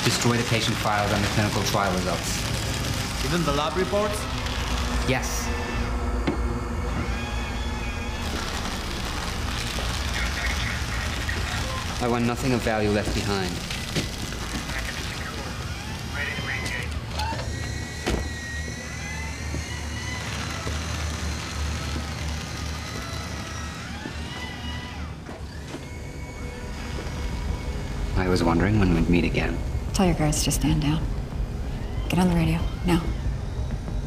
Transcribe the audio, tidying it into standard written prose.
Destroy the patient files and the clinical trial results. Even the lab reports? Yes. I want nothing of value left behind. I was wondering when we'd meet again. Tell your guards to stand down. Get on the radio, now.